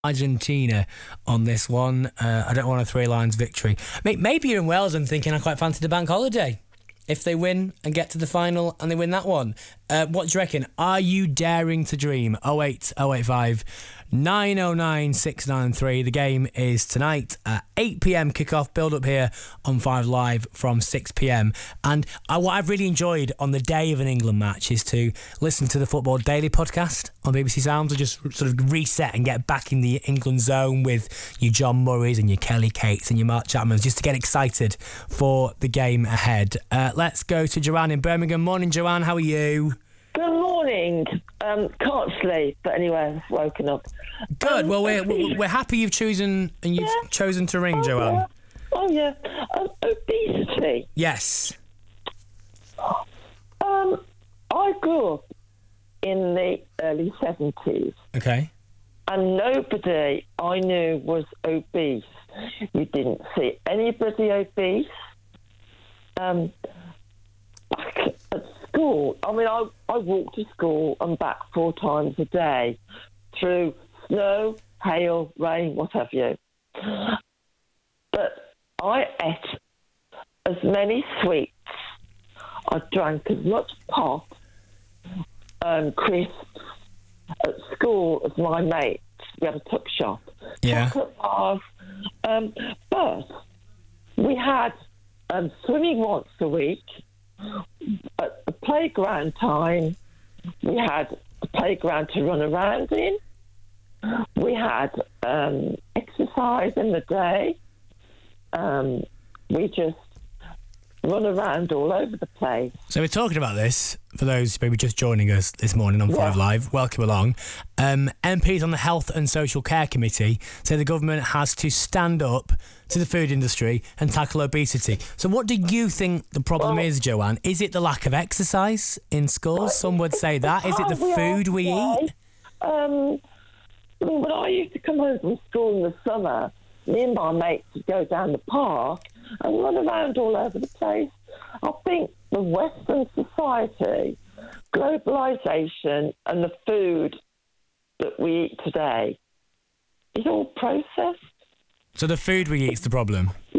Argentina on this one. I don't want a 3 lines victory. Maybe you're in Wales and thinking I quite fancy the bank holiday. If they win and get to the final and they win that one. What do you reckon? Are you daring to dream? 08085 909 693. The game is tonight at 8pm kickoff. Build up here on 5 Live from 6pm. And what I've really enjoyed on the day of an England match is to listen to the Football Daily podcast on BBC Sounds, to just sort of reset and get back in the England zone with your John Murrays and your Kelly Cates and your Mark Chapmans, just to get excited for the game ahead. Let's go to Joanne in Birmingham. Morning, Joanne. How are you? Good morning. Can't sleep, but anyway, I've woken up. Good. Well, we're happy you've chosen to ring, Joanne. Yeah. Obesity. Yes. I grew up in the early 70s. Okay. And nobody I knew was obese. You didn't see anybody obese. Back at school, I mean, I walked to school and back 4 times a day through snow, hail, rain, what have you. But I ate as many sweets, I drank as much pop and crisps at school as my mates. We had a tuck shop. Yeah. Chocolate bars. But we had swimming once a week. At the playground time, we had a playground to run around in. We had exercise in the day. We just run around all over the place. So we're talking about this, for those maybe just joining us this morning on 5 Live. Welcome along. MPs on the Health and Social Care Committee say the government has to stand up to the food industry and tackle obesity. So what do you think the problem is, Joanne? Is it the lack of exercise in schools? Some would say that. Is it the food we eat? When I used to come home from school in the summer, me and my mates would go down the park and run around all over the place. I think the Western society, globalisation and the food that we eat today is all processed. So the food we eat is the problem?